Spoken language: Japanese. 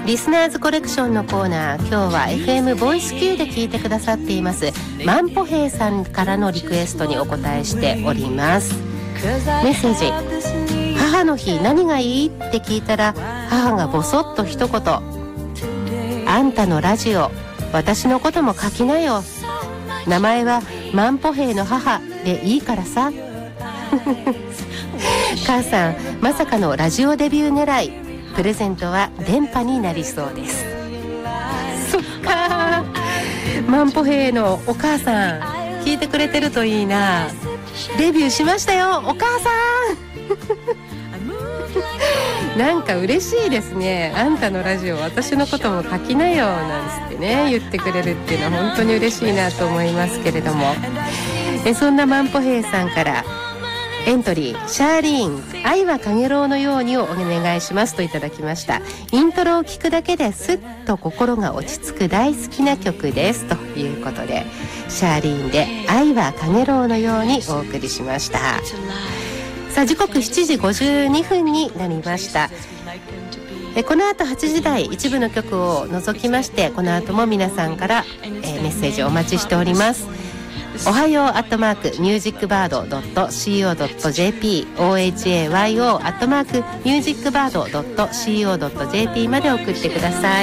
リスナーズコレクションのコーナー、今日は FM ボイス Q で聞いてくださっていますマンポヘイさんからのリクエストにお答えしております。メッセージ、母の日何がいいって聞いたら、母がボソッと一言、あんたのラジオ私のことも書きなよ、名前はマンポヘイの母でいいからさ母さんまさかのラジオデビュー狙い、プレゼントは電波になりそうです。そっか、マンポヘイのお母さん聞いてくれてるといいな。デビューしましたよお母さんなんか嬉しいですね。あんたのラジオ私のことも書きなよなんつってね言ってくれるっていうのは本当に嬉しいなと思いますけれども、そんなマンポヘイさんからエントリー、シャーリーン愛はかげろうのようにをお願いしますといただきました。イントロを聞くだけですっと心が落ち着く大好きな曲ですということで、シャーリーンで愛はかげろうのようにお送りしました。さあ時刻7時52分になりました。この後8時台一部の曲を除きまして、この後も皆さんから、メッセージをお待ちしております。おはよう@musicbird.co.jp ohayo@musicbird.co.jp まで送ってください。